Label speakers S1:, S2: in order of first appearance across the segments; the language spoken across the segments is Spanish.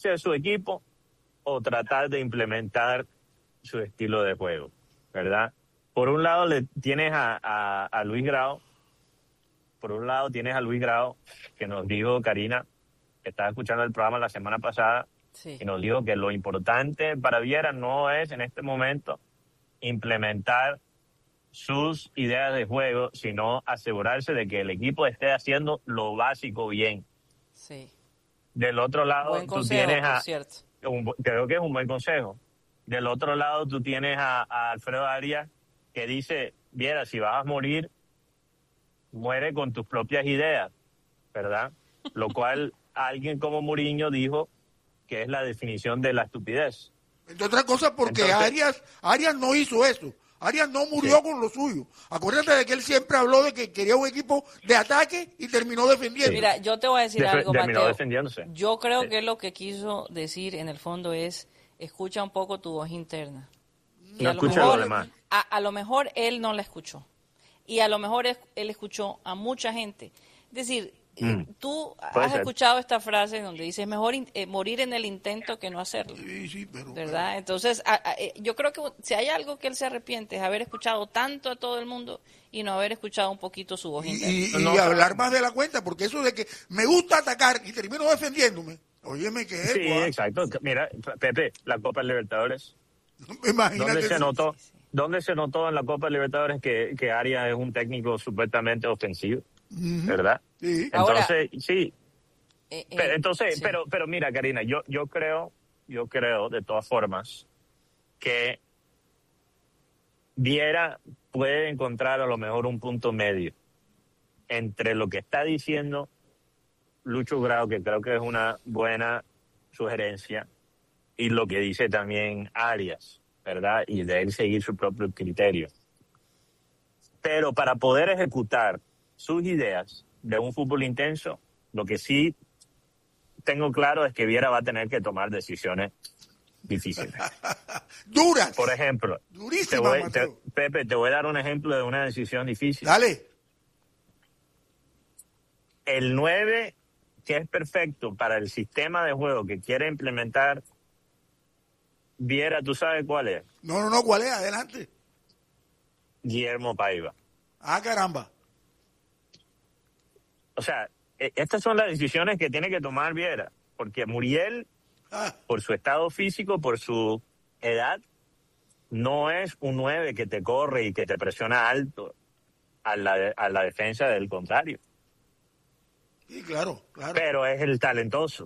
S1: de su equipo o tratar de implementar su estilo de juego, ¿verdad? Por un lado tienes a Luis Grau, que nos dijo, Karina, que estaba escuchando el programa la semana pasada,
S2: sí,
S1: y nos dijo que lo importante para Viera no es en este momento implementar sus ideas de juego, sino asegurarse de que el equipo esté haciendo lo básico bien.
S2: sí.
S1: Del otro lado,
S2: Buen
S1: tú
S2: consejo,
S1: tienes
S2: por cierto.
S1: creo que es un buen consejo. Del otro lado, tú tienes a Alfredo Arias, que dice, Viera, si vas a morir, muere con tus propias ideas, ¿verdad? Lo cual alguien como Mourinho dijo que es la definición de la estupidez.
S3: Entre otras cosas porque
S1: Entonces,
S3: Arias no hizo eso. Arias no murió
S1: sí,
S3: con lo suyo. Acuérdate de que él siempre habló de que quería un equipo de ataque y terminó defendiendo.
S2: Mira, yo te voy a decir algo,
S1: terminó
S2: Mateo.
S1: defendiéndose.
S2: Yo creo
S1: Sí.
S2: que lo que quiso decir en el fondo es, escucha un poco tu voz interna. Y
S1: No
S2: a lo
S1: escucha
S2: mejor,
S1: lo demás.
S2: a lo mejor él no la escuchó. Y a lo mejor él escuchó a mucha gente. Es decir, tú
S1: Puede
S2: has
S1: ser.
S2: escuchado esta frase donde dice, es mejor morir en el intento que no hacerlo.
S3: Sí, pero...
S2: ¿Verdad? Entonces, yo creo que si hay algo que él se arrepiente es haber escuchado tanto a todo el mundo y no haber escuchado un poquito su voz interna.
S3: Y hablar más de la cuenta, porque eso de que me gusta atacar y termino defendiéndome, óyeme que es,
S1: Sí, exacto. Mira, Pepe, la Copa Libertadores.
S3: Imagínate.
S1: ¿Dónde se notó en la Copa Libertadores que Arias es un técnico supuestamente ofensivo? ¿Verdad?
S3: Sí.
S1: Entonces,
S2: Ahora,
S1: sí.
S2: sí.
S1: Pero mira, Karina, yo creo de todas formas que Viera puede encontrar a lo mejor un punto medio entre lo que está diciendo Lucho Grau, que creo que es una buena sugerencia, y lo que dice también Arias, ¿verdad? Y de él seguir su propio criterio. Pero para poder ejecutar sus ideas de un fútbol intenso, lo que sí tengo claro es que Viera va a tener que tomar decisiones difíciles.
S3: Duras.
S1: Por ejemplo,
S3: Durísimas,
S1: Pepe, te voy a dar un ejemplo de una decisión difícil.
S3: Dale.
S1: El 9, que es perfecto para el sistema de juego que quiere implementar Viera, ¿tú sabes cuál es?
S3: No, ¿cuál es? Adelante.
S1: Guillermo Paiva.
S3: Ah, caramba.
S1: O sea, estas son las decisiones que tiene que tomar Viera, porque Muriel, por su estado físico, por su edad, no es un 9 que te corre y que te presiona alto a la defensa del contrario.
S3: Sí, claro.
S1: Pero es el talentoso,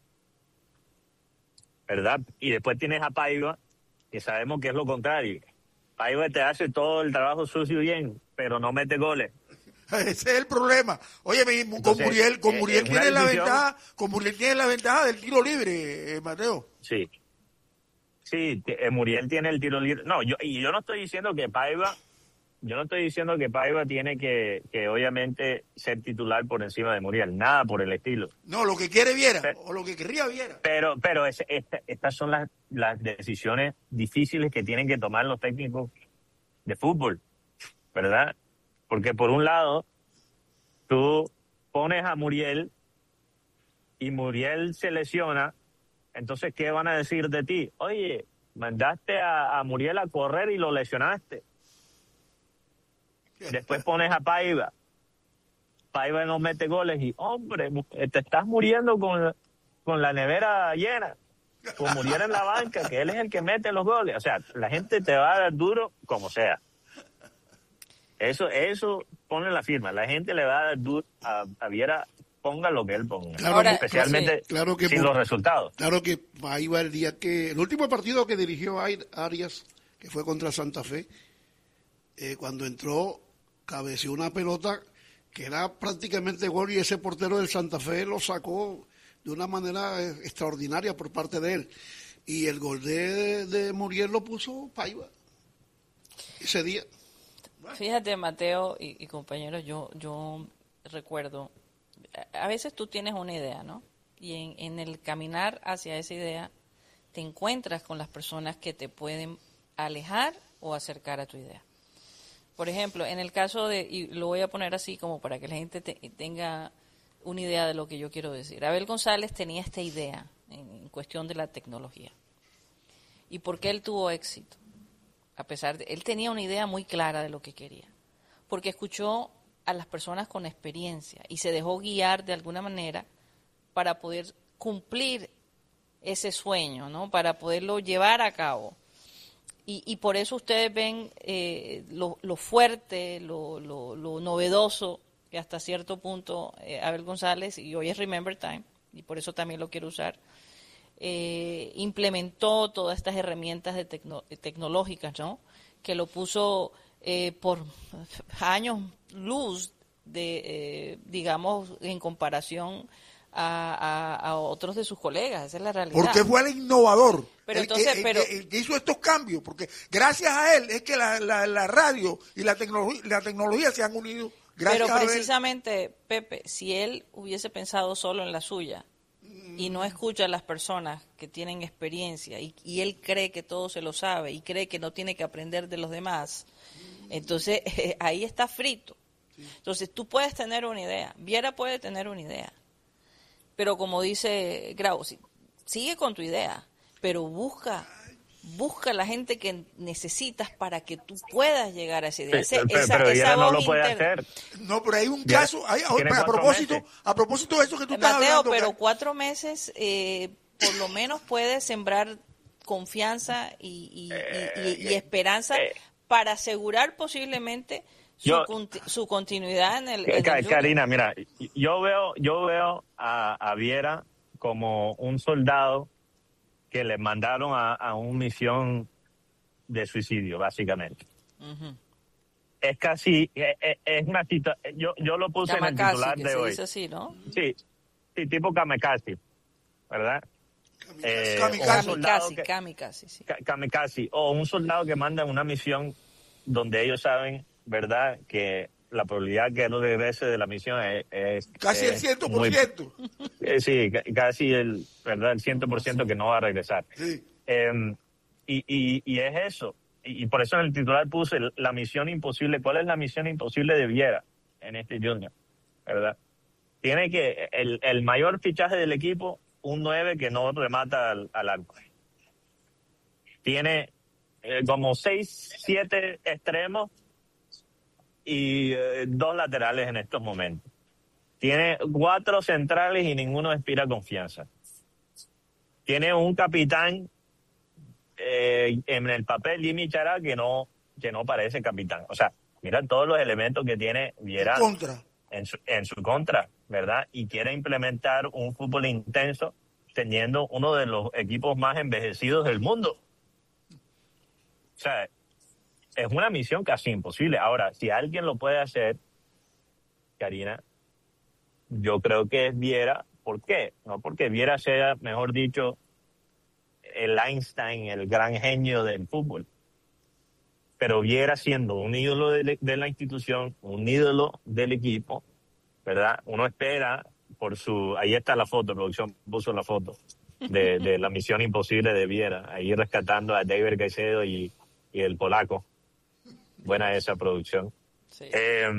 S1: ¿verdad? Y después tienes a Paiva, que sabemos que es lo contrario. Paiva te hace todo el trabajo sucio bien, pero no mete goles.
S3: Ese es el problema. Oye,
S1: Entonces,
S3: con Muriel tiene la
S1: decisión...
S3: ventaja, del tiro libre, Mateo.
S1: Sí, Muriel tiene el tiro libre. No, yo no estoy diciendo que Paiva tiene que obviamente ser titular por encima de Muriel, nada por el estilo.
S3: No, lo que quiere Viera, o lo que querría Viera.
S1: Pero estas son las decisiones difíciles que tienen que tomar los técnicos de fútbol, ¿verdad? Porque por un lado, tú pones a Muriel y Muriel se lesiona, entonces, ¿qué van a decir de ti? Oye, mandaste a Muriel a correr y lo lesionaste. Después pones a Paiva. Paiva no mete goles y, hombre, te estás muriendo con la nevera llena. Con Muriel en la banca, que él es el que mete los goles. O sea, la gente te va a dar duro como sea. Eso pone la firma. La gente le va a dar duro a Viera, ponga lo que él ponga.
S2: Ahora,
S1: especialmente
S3: que
S1: sin los resultados.
S3: Claro que Paiva el último partido que dirigió Arias, que fue contra Santa Fe, cuando entró, cabeció una pelota que era prácticamente gol y ese portero del Santa Fe lo sacó de una manera extraordinaria por parte de él. Y el gol de Muriel lo puso Paiva ese día.
S2: Fíjate, Mateo y compañeros, yo recuerdo, a veces tú tienes una idea, ¿no? Y en el caminar hacia esa idea te encuentras con las personas que te pueden alejar o acercar a tu idea. Por ejemplo, en el caso y lo voy a poner así como para que la gente tenga una idea de lo que yo quiero decir. Abel González tenía esta idea en cuestión de la tecnología. ¿Y por qué él tuvo éxito? A pesar de, él tenía una idea muy clara de lo que quería, porque escuchó a las personas con experiencia y se dejó guiar de alguna manera para poder cumplir ese sueño, ¿no? Para poderlo llevar a cabo. Y por eso ustedes ven lo fuerte, lo novedoso que hasta cierto punto Abel González, y hoy es Remember Time, y por eso también lo quiero usar, implementó todas estas herramientas tecnológicas, ¿no? Que lo puso por años luz de, digamos, en comparación a otros de sus colegas. Esa es la realidad.
S4: Porque fue el innovador,
S2: pero
S4: el que hizo estos cambios, porque gracias a él es que la radio y la tecnología se han unido. Gracias
S2: pero
S4: a
S2: precisamente, Pepe, si él hubiese pensado solo en la suya y no escucha a las personas que tienen experiencia y él cree que todo se lo sabe y cree que no tiene que aprender de los demás, entonces ahí está frito. Entonces tú puedes tener una idea, Viera puede tener una idea, pero como dice Grau, sigue con tu idea, pero busca la gente que necesitas para que tú puedas llegar a esa idea.
S1: Pero Viera no lo puede hacer.
S4: No, pero hay un caso, a propósito de eso que tú estás
S2: Mateo,
S4: hablando.
S2: Pero 4 meses por lo menos puede sembrar confianza y esperanza para asegurar posiblemente su continuidad en el
S1: Karina, mira, yo veo a Viera como un soldado que le mandaron a una misión de suicidio, básicamente.
S2: Uh-huh.
S1: Es casi, es una situación, yo lo puse
S2: Kamikaze,
S1: en el titular
S2: que
S1: de
S2: se
S1: hoy.
S2: dice así, ¿no?
S1: Sí, tipo kamikaze, ¿verdad?
S2: Kamikaze, sí.
S1: Kamikaze, o un soldado que manda una misión donde ellos saben, ¿verdad?, que la probabilidad que no regrese de la misión es
S4: casi el 100%.
S1: Sí, casi el 100% que no va a regresar.
S4: Sí.
S1: Y es eso. Y por eso en el titular puse la misión imposible. ¿Cuál es la misión imposible de Viera en este Junior? ¿Verdad? Tiene que, el mayor fichaje del equipo, un 9 que no remata al arco. Tiene como 6, 7 extremos y 2 laterales en estos momentos. Tiene 4 centrales y ninguno inspira confianza. Tiene un capitán en el papel, Jimmy Chará, que no parece capitán. O sea, mira todos los elementos que tiene Viera en su contra, ¿verdad? Y quiere implementar un fútbol intenso teniendo uno de los equipos más envejecidos del mundo. O sea, es una misión casi imposible. Ahora, si alguien lo puede hacer, Karina, yo creo que es Viera. ¿Por qué? No porque Viera sea, mejor dicho, el Einstein, el gran genio del fútbol. Pero Viera siendo un ídolo de la institución, un ídolo del equipo, ¿verdad? Uno espera por su... Ahí está la foto, producción puso la foto de la misión imposible de Viera, ahí rescatando a David Caicedo y el polaco. Buena esa producción.
S2: Sí.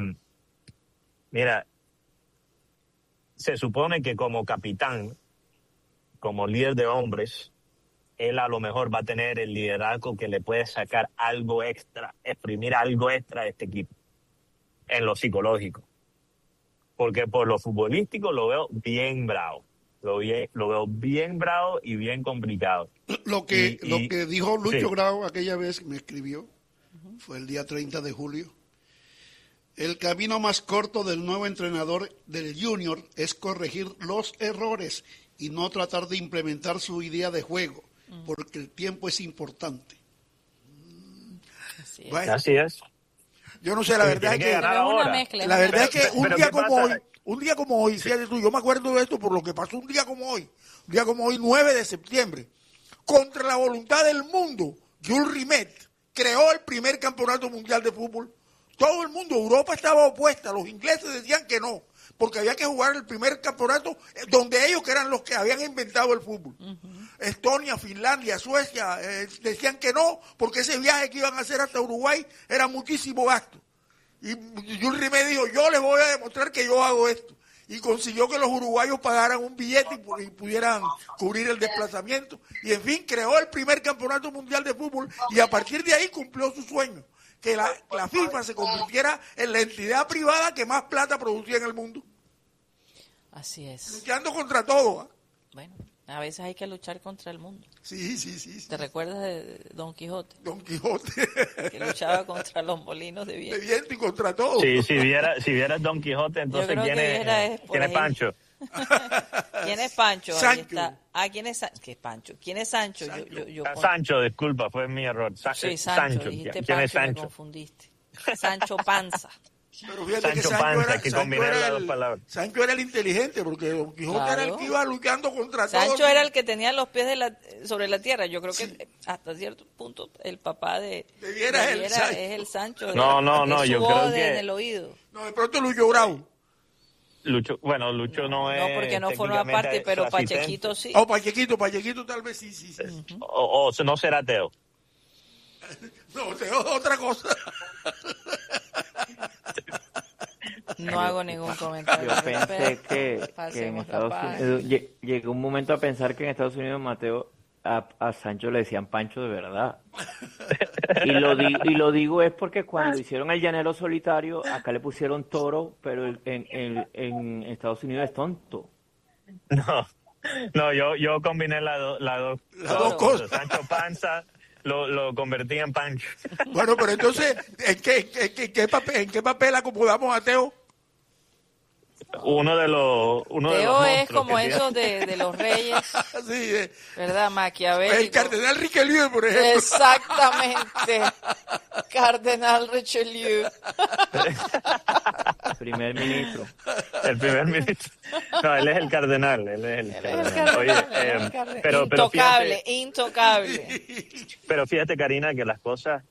S1: Mira, se supone que como capitán, como líder de hombres, él a lo mejor va a tener el liderazgo que le puede sacar algo extra, exprimir algo extra de este equipo, en lo psicológico. Porque por lo futbolístico lo veo bien bravo. Lo veo bien bravo y bien complicado.
S3: Lo que dijo Lucho
S1: sí.
S3: Grau aquella vez que me escribió, fue el día 30 de julio. El camino más corto del nuevo entrenador del Junior es corregir los errores y no tratar de implementar su idea de juego, porque el tiempo es importante.
S2: Así es.
S4: Bueno,
S1: Así es.
S4: yo no sé, la verdad es que la verdad es que un día como hoy, fíjate tú, yo me acuerdo de esto por lo que pasó un día como hoy, 9 de septiembre, contra la voluntad del mundo, Jules Rimet creó el primer campeonato mundial de fútbol. Todo el mundo, Europa estaba opuesta, los ingleses decían que no, porque había que jugar el primer campeonato donde ellos, que eran los que habían inventado el fútbol. Estonia, Finlandia, Suecia, decían que no, porque ese viaje que iban a hacer hasta Uruguay era muchísimo gasto. Y Jules Rimet dijo, yo les voy a demostrar que yo hago esto. y consiguió que los uruguayos pagaran un billete y pudieran cubrir el desplazamiento. Y en fin, creó el primer campeonato mundial de fútbol y a partir de ahí cumplió su sueño, que la FIFA se convirtiera en la entidad privada que más plata producía en el mundo.
S2: Así es.
S4: Luchando contra todo. ¿Eh?
S2: Bueno, a veces hay que luchar contra el mundo.
S4: Sí.
S2: ¿Te recuerdas de Don Quijote?
S4: Don Quijote.
S2: Que luchaba contra los molinos de viento.
S4: De viento y contra todo.
S1: Sí, si vieras Don Quijote, entonces ¿quién es Pancho?
S2: ¿Quién es Pancho?
S4: Sancho.
S2: Ahí está. ¿Quién es ¿Qué es Pancho? ¿Quién es Sancho?
S1: Sancho, disculpa, fue mi error.
S2: Sí, Sancho.
S1: ¿Quién
S2: Pancho,
S1: es Sancho?
S2: Me confundiste. Sancho Panza.
S4: Pero fíjate
S1: Sancho Panza, que combinar las dos palabras.
S4: Sancho era el inteligente, porque Don Quijote era el que iba luchando contra todo.
S2: Sancho era el que tenía los pies sobre la tierra. Yo creo que hasta cierto punto el papá de Viera es el Sancho.
S1: No, yo creo que...
S2: en el oído.
S4: No, de pronto Lucho Bravo.
S1: Lucho no es...
S2: No, porque no forma parte, pero Pachequito sí.
S4: Pachequito tal vez sí.
S1: O no será Teo.
S4: No, Teo es otra cosa.
S2: No hago ningún comentario.
S5: Yo pensé que en Estados Unidos, llegué un momento a pensar que en Estados Unidos, Mateo, a Sancho le decían Pancho de verdad. Y lo digo es porque cuando hicieron el Llanero Solitario, acá le pusieron Toro, pero en Estados Unidos es tonto.
S1: No, yo combiné las dos cosas. Sancho Panza lo convertí en Pancho.
S4: Bueno, pero entonces, ¿en qué papel acomodamos a Teo?
S1: Uno de los
S2: Teo es como eso de los reyes,
S4: sí,
S2: ¿verdad? Maquiavélico.
S4: El cardenal Richelieu, por ejemplo.
S2: Exactamente. Cardenal Richelieu.
S5: Primer ministro.
S1: El primer ministro. No, él es el cardenal. Oye, pero
S2: intocable.
S1: Pero fíjate, Karina, que las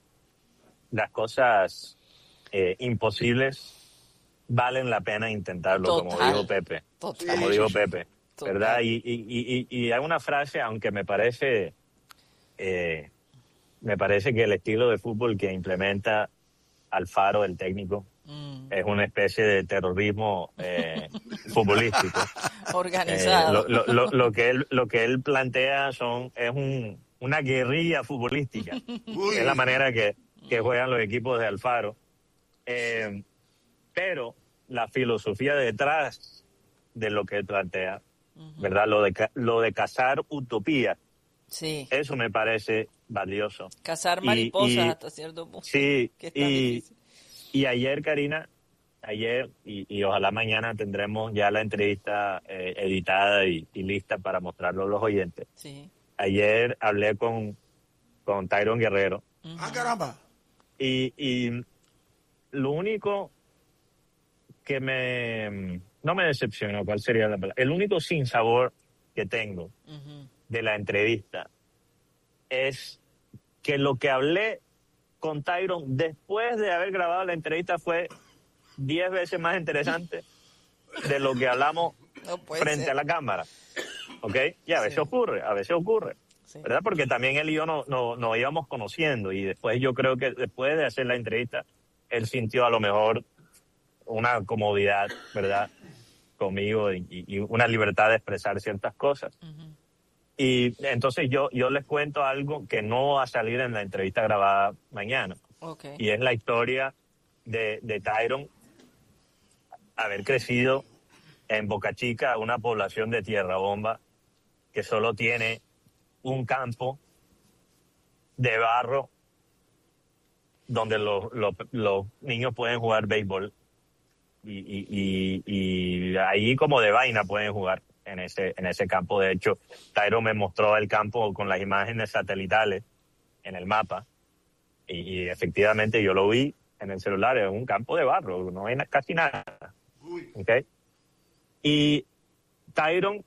S1: cosas imposibles valen la pena intentarlo, como dijo Pepe. ¿Verdad? Y hay una frase, aunque me parece que el estilo de fútbol que implementa Alfaro, el técnico, es una especie de terrorismo futbolístico.
S2: Organizado.
S1: Lo que él plantea es una guerrilla futbolística. Es la manera que juegan los equipos de Alfaro. Pero la filosofía detrás de lo que él plantea, ¿verdad? Lo de cazar utopía,
S2: sí.
S1: Eso me parece valioso.
S2: Cazar mariposas hasta cierto punto.
S1: Sí, y ayer, Karina, y ojalá mañana tendremos ya la entrevista editada y lista para mostrarlo a los oyentes.
S2: Sí.
S1: Ayer hablé con Tyron Guerrero.
S4: ¡Ah, caramba!
S1: Y lo único que no me decepcionó, ¿cuál sería la palabra? El único sinsabor que tengo de la entrevista es que lo que hablé con Tyron después de haber grabado la entrevista fue 10 veces más interesante de lo que hablamos frente a la cámara. ¿Ok? Y a veces ocurre, sí. ¿Verdad? Porque también él y yo nos íbamos conociendo y después yo creo que después de hacer la entrevista él sintió a lo mejor una comodidad, ¿verdad? Conmigo y una libertad de expresar ciertas cosas. Y entonces yo les cuento algo que no va a salir en la entrevista grabada mañana.
S2: Okay.
S1: Y es la historia de Tyron haber crecido en Boca Chica, una población de Tierra Bomba que solo tiene un campo de barro donde los niños pueden jugar béisbol y ahí como de vaina pueden jugar en ese campo. De hecho, Tyron me mostró el campo con las imágenes satelitales en el mapa y efectivamente yo lo vi en el celular. Es un campo de barro, no hay casi nada. ¿Okay? Y Tyron,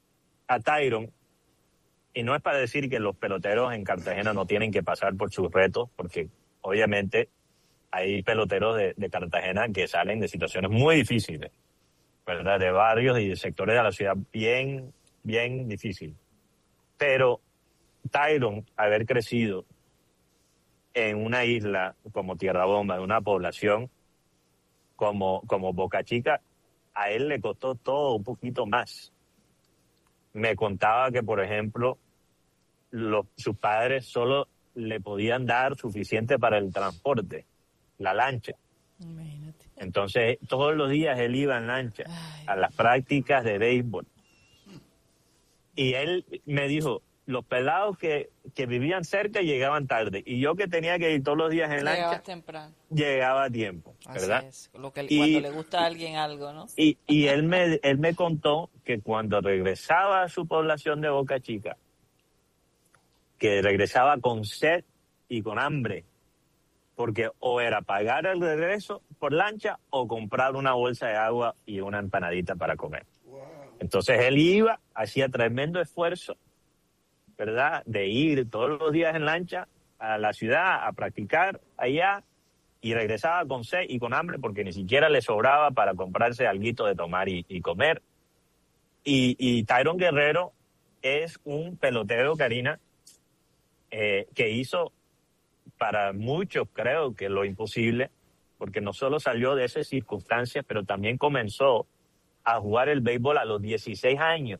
S1: y no es para decir que los peloteros en Cartagena no tienen que pasar por sus retos, porque obviamente hay peloteros de Cartagena que salen de situaciones muy difíciles, ¿verdad? De barrios y de sectores de la ciudad bien, bien difíciles. Pero Tyron, haber crecido en una isla como Tierra Bomba, de una población como Boca Chica, a él le costó todo un poquito más. Me contaba que, por ejemplo, sus padres solo le podían dar suficiente para el transporte, la lancha.
S2: Imagínate.
S1: Entonces, todos los días él iba en lancha a las prácticas de béisbol. Y él me dijo, los pelados que vivían cerca llegaban tarde. Y yo que tenía que ir todos los días en lancha, llegaba a tiempo, ¿verdad?
S2: Así es. Cuando le gusta a alguien algo, ¿no?
S1: Y él me contó que cuando regresaba a su población de Boca Chica, que regresaba con sed y con hambre, porque o era pagar el regreso por lancha o comprar una bolsa de agua y una empanadita para comer. Entonces él iba, hacía tremendo esfuerzo, ¿verdad?, de ir todos los días en lancha a la ciudad a practicar allá, y regresaba con sed y con hambre porque ni siquiera le sobraba para comprarse alguito de tomar y comer. Y Tayron Guerrero es un pelotero, Karina, que hizo para muchos, creo que lo imposible, porque no solo salió de esas circunstancias, pero también comenzó a jugar el béisbol a los 16 años.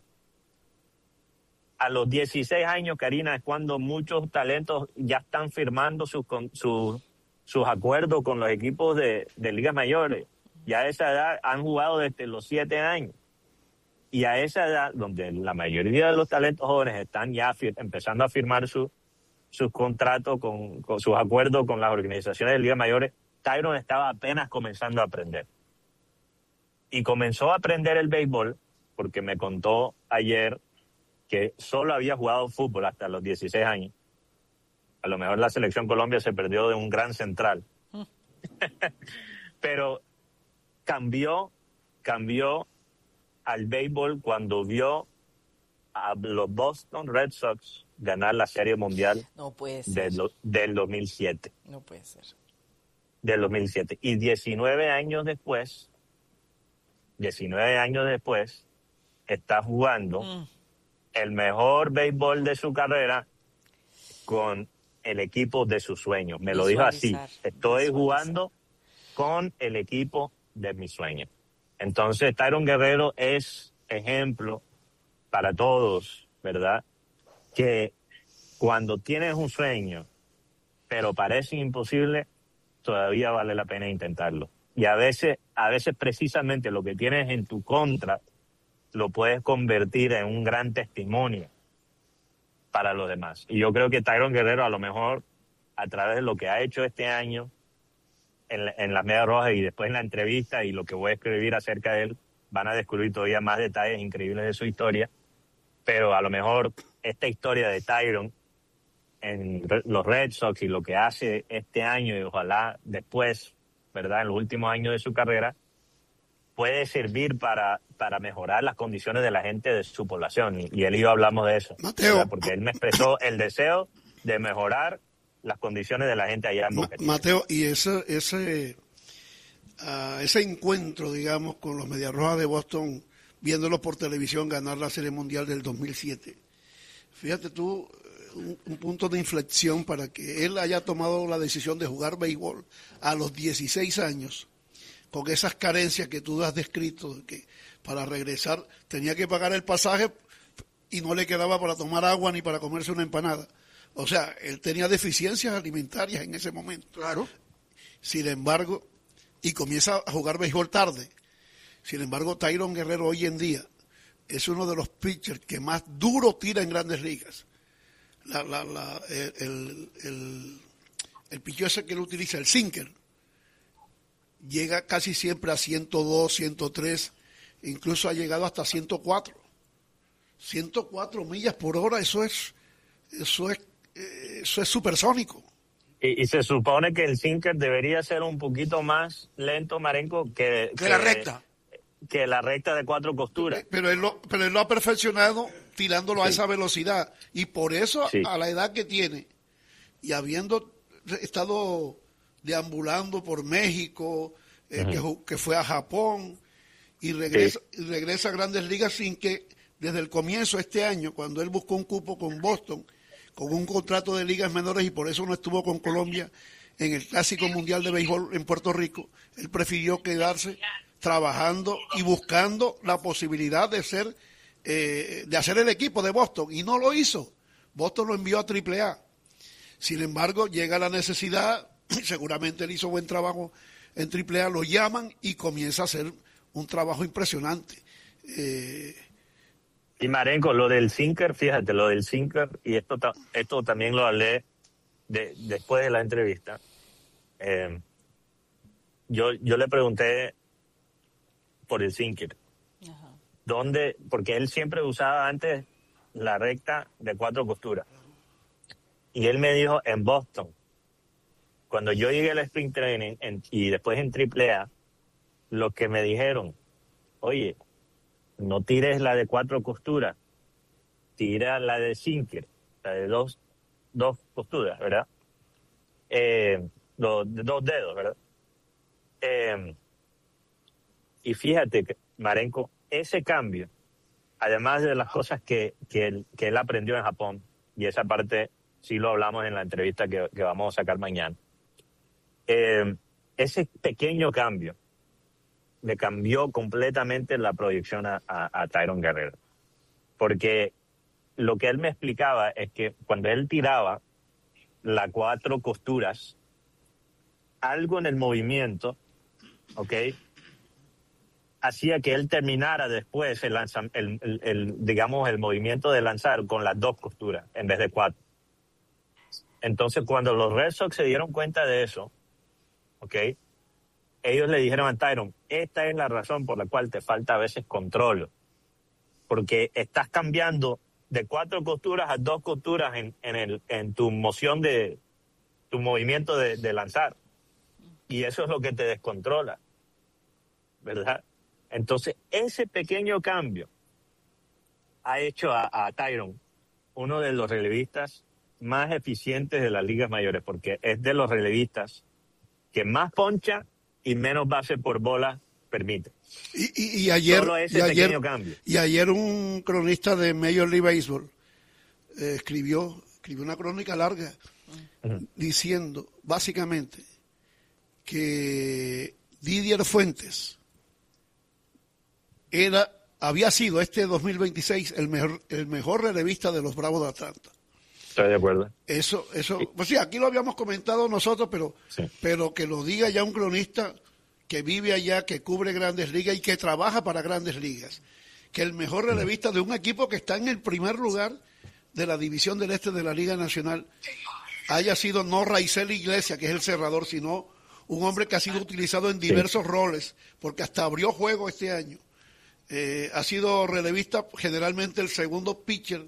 S1: A los 16 años, Karina, es cuando muchos talentos ya están firmando sus acuerdos con los equipos de ligas mayores. Ya a esa edad han jugado desde los 7 años. Y a esa edad, donde la mayoría de los talentos jóvenes están ya empezando a firmar sus contratos, con sus acuerdos con las organizaciones de ligas mayores, Tayron estaba apenas comenzando a aprender. Y comenzó a aprender el béisbol porque me contó ayer que solo había jugado fútbol hasta los 16 años. A lo mejor la selección Colombia se perdió de un gran central. Pero cambió al béisbol cuando vio a los Boston Red Sox ganar la Serie Mundial del 2007.
S2: No puede ser.
S1: Del 2007. Y 19 años después, está jugando el mejor béisbol de su carrera con el equipo de sus sueños. Me lo dijo así: estoy jugando con el equipo de mis sueños. Entonces, Tayron Guerrero es ejemplo para todos, ¿verdad? Que cuando tienes un sueño, pero parece imposible, todavía vale la pena intentarlo. Y a veces precisamente lo que tienes en tu contra lo puedes convertir en un gran testimonio para los demás. Y yo creo que Tayron Guerrero, a lo mejor, a través de lo que ha hecho este año en las Medias Rojas y después en la entrevista y lo que voy a escribir acerca de él, van a descubrir todavía más detalles increíbles de su historia. Pero a lo mejor esta historia de Tayron en los Red Sox y lo que hace este año, y ojalá después, ¿verdad?, en los últimos años de su carrera, puede servir para mejorar las condiciones de la gente de su población. Y él y yo hablamos de eso,
S3: Mateo,
S1: porque él me expresó el deseo de mejorar las condiciones de la gente allá en Boca Chica.
S3: Mateo, y ese encuentro, digamos, con los Medias Rojas de Boston, viéndolo por televisión ganar la Serie Mundial del 2007, fíjate tú, un punto de inflexión para que él haya tomado la decisión de jugar béisbol a los 16 años, con esas carencias que tú has descrito, de que para regresar tenía que pagar el pasaje y no le quedaba para tomar agua ni para comerse una empanada. O sea, él tenía deficiencias alimentarias en ese momento.
S4: Claro.
S3: Sin embargo, y comienza a jugar béisbol tarde. Sin embargo, Tayron Guerrero hoy en día es uno de los pitchers que más duro tira en Grandes Ligas. El pitcher ese que él utiliza, el sinker, llega casi siempre a 102, 103, incluso ha llegado hasta 104. 104 millas por hora, eso es supersónico.
S1: Y se supone que el sinker debería ser un poquito más lento, Marenco, que
S4: la recta.
S1: Que la recta de 4 costuras.
S3: Pero él lo ha perfeccionado tirándolo a esa velocidad. Y por eso, a la edad que tiene, y habiendo estado deambulando por México, que fue a Japón, y regresa a Grandes Ligas sin que, desde el comienzo este año, cuando él buscó un cupo con Boston, con un contrato de ligas menores, y por eso no estuvo con Colombia en el Clásico Mundial de Béisbol en Puerto Rico, él prefirió quedarse trabajando y buscando la posibilidad de ser de hacer el equipo de Boston, y no lo hizo. Boston lo envió a AAA. Sin embargo, llega la necesidad, seguramente él hizo buen trabajo en AAA, lo llaman y comienza a hacer un trabajo impresionante.
S1: Y Marenco, lo del sinker, fíjate, lo del sinker, y esto también lo hablé después de la entrevista. Yo le pregunté por el sinker. Ajá. ¿Dónde? Porque él siempre usaba antes la recta de 4 costuras. Y él me dijo, en Boston, cuando yo llegué al Spring Training y después en AAA, lo que me dijeron, oye, no tires la de 4 costuras, tira la de sinker, la de dos costuras, ¿verdad? Dos dedos, ¿verdad? Y fíjate, Marenco, ese cambio, además de las cosas que él aprendió en Japón, y esa parte sí lo hablamos en la entrevista que vamos a sacar mañana, ese pequeño cambio le cambió completamente la proyección a Tyrone Guerrero. Porque lo que él me explicaba es que cuando él tiraba las 4 costuras, algo en el movimiento, ¿ok?, hacía que él terminara después el movimiento de lanzar con las 2 costuras en vez de 4. Entonces, cuando los Red Sox se dieron cuenta de eso, ¿ok?, ellos le dijeron a Tyrone, esta es la razón por la cual te falta a veces control, porque estás cambiando de 4 costuras a 2 costuras en tu moción de tu movimiento de lanzar, y eso es lo que te descontrola, ¿verdad? Entonces, ese pequeño cambio ha hecho a Tyrone uno de los relevistas más eficientes de las ligas mayores, porque es de los relevistas que más poncha y menos base por bola permite.
S3: Y ayer,
S1: solo ese pequeño cambio.
S3: Y ayer un cronista de Major League Baseball escribió una crónica larga diciendo básicamente que Didier Fuentes había sido este 2026 el mejor relevista de los Bravos de Atlanta.
S1: Estoy de acuerdo.
S3: Eso, pues sí, aquí lo habíamos comentado nosotros, pero que lo diga ya un cronista que vive allá, que cubre Grandes Ligas y que trabaja para Grandes Ligas, que el mejor relevista de un equipo que está en el primer lugar de la División del Este de la Liga Nacional haya sido no Raizel Iglesias, que es el cerrador, sino un hombre que ha sido utilizado en diversos roles, porque hasta abrió juego este año. Ha sido relevista generalmente el segundo pitcher,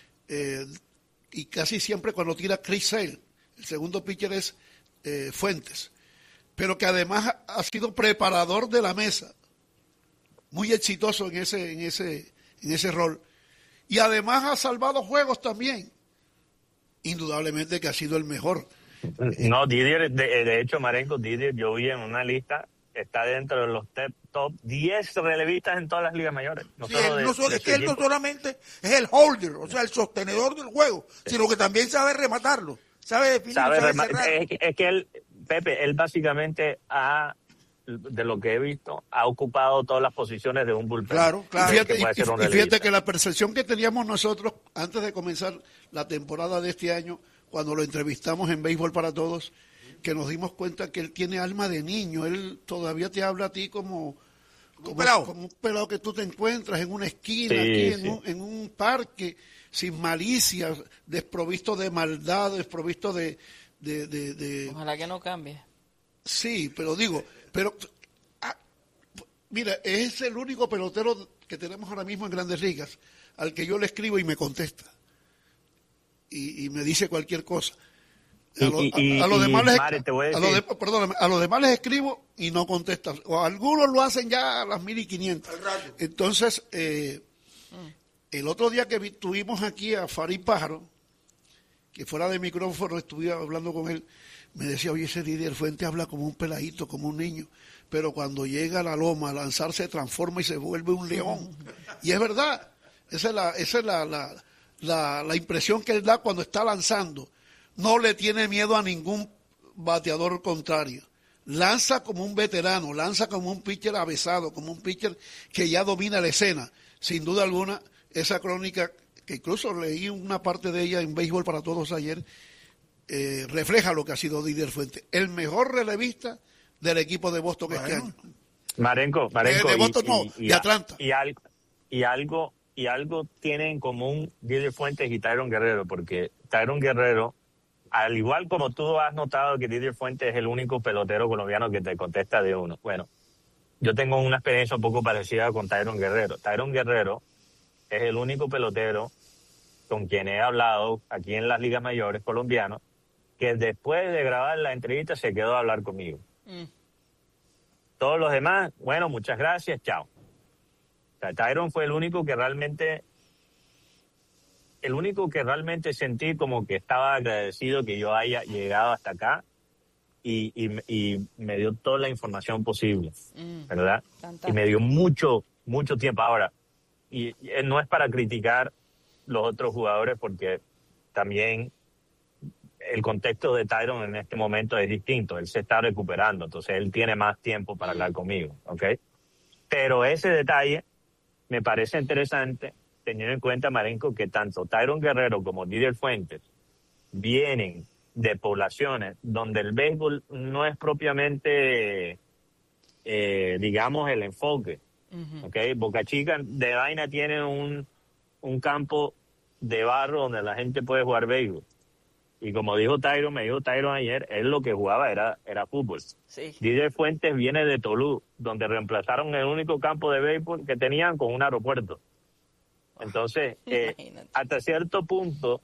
S3: y casi siempre cuando tira Chris Sale, el segundo pitcher es Fuentes, pero que además ha sido preparador de la mesa, muy exitoso en ese rol, y además ha salvado juegos también, indudablemente que ha sido el mejor.
S1: No, Didier, de hecho, Marenco, Didier, yo vi en una lista, está dentro de los top 10 relevistas en todas las ligas mayores.
S4: Él no solamente es el holder, o sea, el sostenedor del juego, sino que también sabe rematarlo, sabe definir, sabe cerrar.
S1: Es que él, Pepe, él básicamente de lo que he visto, ha ocupado todas las posiciones de un bullpen.
S3: Claro. Fíjate que la percepción que teníamos nosotros antes de comenzar la temporada de este año, cuando lo entrevistamos en Béisbol para Todos, que nos dimos cuenta que él tiene alma de niño. Él todavía te habla a ti como un pelado que tú te encuentras en una esquina, en un parque, sin malicia, desprovisto de maldad, desprovisto de...
S2: Ojalá que no cambie.
S3: Sí, mira, es el único pelotero que tenemos ahora mismo en Grandes Ligas al que yo le escribo y me contesta. Y me dice cualquier cosa. A los demás les escribo y no contestan. O algunos lo hacen ya a las 1500. Entonces, el otro día que tuvimos aquí a Farid Pájaro, que fuera de micrófono estuve hablando con él, me decía, oye, ese Didier Fuentes habla como un peladito, como un niño, pero cuando llega a la loma a lanzar se transforma y se vuelve un león. Y es verdad, esa es la impresión que él da cuando está lanzando. No le tiene miedo a ningún bateador contrario. lanza como un veterano, lanza como un pitcher avesado, como un pitcher que ya domina la escena. Sin duda alguna, esa crónica, que incluso leí una parte de ella en Béisbol para Todos ayer, refleja lo que ha sido Didier Fuentes, el mejor relevista del equipo de Boston este año.
S1: Marenco,
S3: de Boston de Atlanta.
S1: Y algo tiene en común Didier Fuentes y Tayron Guerrero, porque Tayron Guerrero, al igual como tú has notado que Didier Fuentes es el único pelotero colombiano que te contesta de uno. Bueno, yo tengo una experiencia un poco parecida con Tayron Guerrero. Tayron Guerrero es el único pelotero con quien he hablado aquí en las ligas mayores colombianas que después de grabar la entrevista se quedó a hablar conmigo. Todos los demás, bueno, muchas gracias, chao. O sea, Tayron fue el único que realmente sentí como que estaba agradecido que yo haya llegado hasta acá y me dio toda la información posible, ¿verdad? Fantástico. Y me dio mucho tiempo. Ahora, y no es para criticar los otros jugadores porque también el contexto de Tayron en este momento es distinto. Él se está recuperando, entonces él tiene más tiempo para hablar conmigo, ¿ok? Pero ese detalle me parece interesante, teniendo en cuenta, Marenco, que tanto Tayron Guerrero como Didier Fuentes vienen de poblaciones donde el béisbol no es propiamente, digamos, el enfoque. ¿Ok? Boca Chica de vaina tiene un campo de barro donde la gente puede jugar béisbol. Y como me dijo Tayron ayer, él lo que jugaba era fútbol. Sí. Didier Fuentes viene de Tolú, donde reemplazaron el único campo de béisbol que tenían con un aeropuerto. Entonces, hasta cierto punto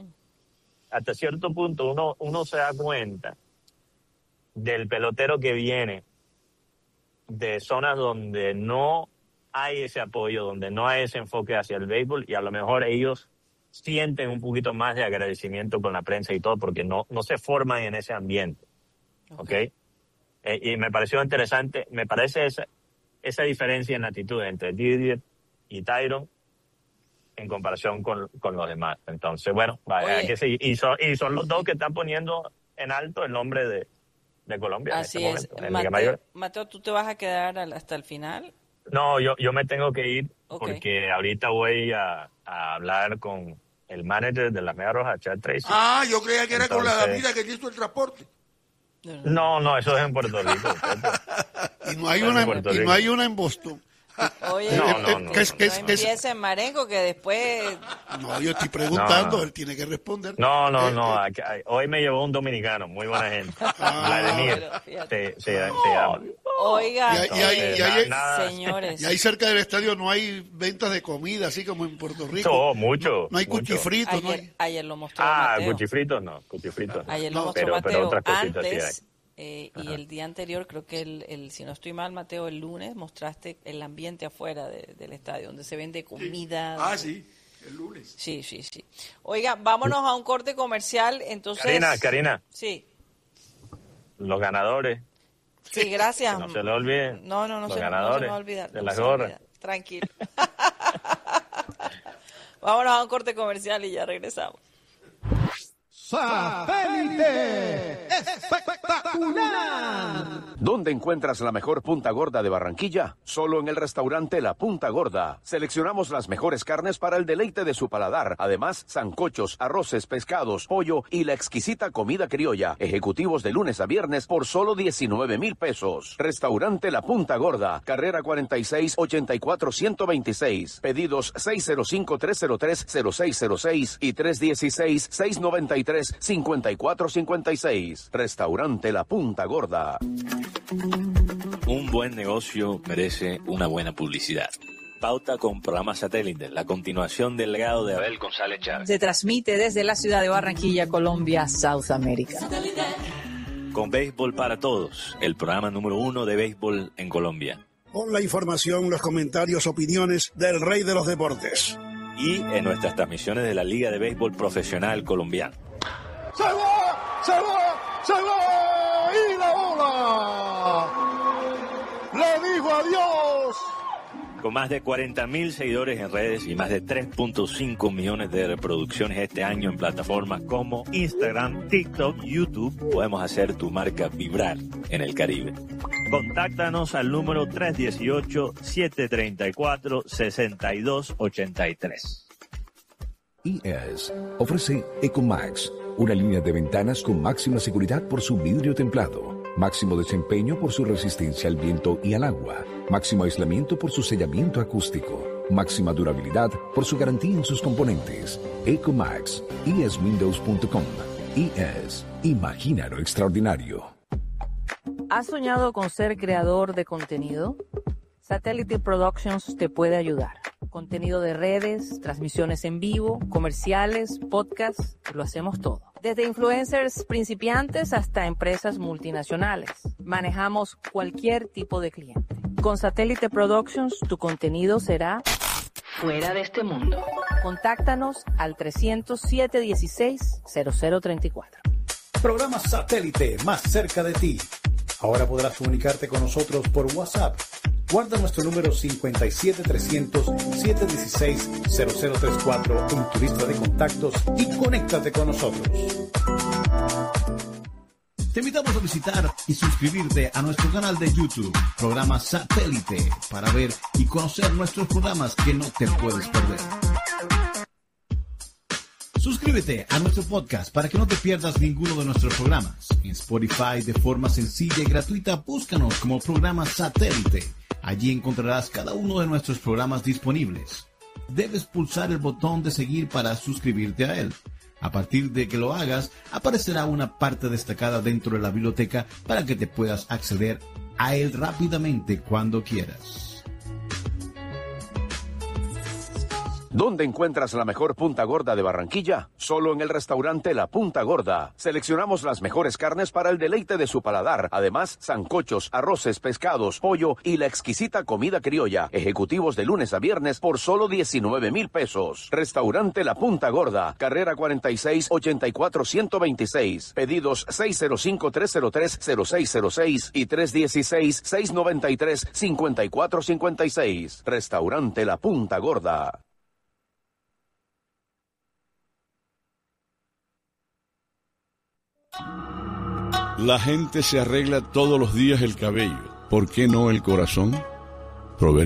S1: uno se da cuenta del pelotero que viene de zonas donde no hay ese apoyo, donde no hay ese enfoque hacia el béisbol, y a lo mejor ellos sienten un poquito más de agradecimiento con la prensa y todo, porque no se forman en ese ambiente. ¿Ok? Y me pareció interesante, me parece esa diferencia en actitud entre Didier y Tayron en comparación con los demás. Entonces, bueno, hay que seguir. Y son los dos que están poniendo en alto el nombre de Colombia.
S2: Así
S1: en
S2: este
S1: es. Momento,
S2: Mateo, ¿tú te vas a quedar hasta el final?
S1: No, yo me tengo que ir porque ahorita voy a hablar con el manager de las Medias Rojas, Chad Tracy.
S4: Yo creía que era con la David que hizo el transporte.
S1: No, eso es en Puerto Rico.
S3: Y no hay una en Boston.
S2: Oye, no empiece en Marenco que después...
S3: No, yo estoy preguntando, él tiene que responder.
S1: No. Hoy me llevó un dominicano, muy buena gente. Vladimir, se llama.
S2: Oiga, señores.
S3: Y ahí cerca del estadio no hay ventas de comida, así como en Puerto Rico.
S1: Mucho.
S3: No hay cuchifritos.
S2: Ayer lo mostró Mateo.
S1: Cuchifritos no.
S2: Ayer lo mostró Mateo. Pero otras cositas antes, sí hay. Y el día anterior, creo que si no estoy mal, Mateo, el lunes mostraste el ambiente afuera del estadio, donde se vende comida.
S4: Sí, el lunes.
S2: Sí. Oiga, vámonos a un corte comercial, entonces...
S1: Karina.
S2: Sí.
S1: Los ganadores.
S2: Sí, gracias.
S1: Que no se le olvide.
S2: No
S1: los ganadores
S2: se me va a olvidar.
S1: de las gorras.
S2: Tranquilo. Vámonos a un corte comercial y ya regresamos.
S6: ¡Satélite espectacular! ¿Dónde encuentras la mejor punta gorda de Barranquilla? Solo en el restaurante La Punta Gorda. Seleccionamos las mejores carnes para el deleite de su paladar. Además, sancochos, arroces, pescados, pollo y la exquisita comida criolla. Ejecutivos de lunes a viernes por solo 19,000 pesos. Restaurante La Punta Gorda. Carrera 46 84 126. Pedidos 605-303-0606 y 316-693-5456. Restaurante La Punta Gorda.
S7: Un buen negocio merece una buena publicidad. Pauta con programa satélite, la continuación del legado de Abel González Chávez.
S8: Se transmite desde la ciudad de Barranquilla, Colombia, South America.
S7: Con Béisbol para Todos, el programa número 1 de béisbol en Colombia.
S3: Con la información, los comentarios, opiniones del rey de los deportes.
S7: Y en nuestras transmisiones de la Liga de Béisbol Profesional Colombiana.
S9: ¡Se va! ¡Y la bola! Le dijo adiós
S7: Con más de 40.000 seguidores en redes y más de 3.5 millones de reproducciones este año en plataformas como Instagram, TikTok, YouTube, podemos hacer tu marca vibrar en el Caribe. Contáctanos al número 318-734-6283.
S9: IES ofrece Ecomax, una línea de ventanas con máxima seguridad por su vidrio templado, máximo desempeño por su resistencia al viento y al agua, máximo aislamiento por su sellamiento acústico, máxima durabilidad por su garantía en sus componentes. Ecomax, ieswindows.com. IES, imagina lo extraordinario.
S8: ¿Has soñado con ser creador de contenido? Satellite Productions te puede ayudar. Contenido de redes, transmisiones en vivo, comerciales, podcasts, lo hacemos todo. Desde influencers principiantes hasta empresas multinacionales. Manejamos cualquier tipo de cliente. Con Satellite Productions, tu contenido será fuera de este mundo. Contáctanos al 300-716-0034.
S10: Programa Satélite más cerca de ti. Ahora podrás comunicarte con nosotros por WhatsApp. Guarda nuestro número 57300-716-0034 en tu lista de contactos y conéctate con nosotros. Te invitamos a visitar y suscribirte a nuestro canal de YouTube, Programa Satélite, para ver y conocer nuestros programas que no te puedes perder. Suscríbete a nuestro podcast para que no te pierdas ninguno de nuestros programas. En Spotify, de forma sencilla y gratuita, búscanos como Programa Satélite. Allí encontrarás cada uno de nuestros programas disponibles. Debes pulsar el botón de seguir para suscribirte a él. A partir de que lo hagas, aparecerá una parte destacada dentro de la biblioteca para que te puedas acceder a él rápidamente cuando quieras.
S6: ¿Dónde encuentras la mejor punta gorda de Barranquilla? Solo en el restaurante La Punta Gorda. Seleccionamos las mejores carnes para el deleite de su paladar. Además, sancochos, arroces, pescados, pollo y la exquisita comida criolla. Ejecutivos de lunes a viernes por solo 19,000 pesos. Restaurante La Punta Gorda. Carrera 46 84 126. Pedidos 605-303-0606 y 316-693-5456. Restaurante La Punta Gorda.
S11: La gente se arregla todos los días el cabello. ¿Por qué no el corazón? Proverbios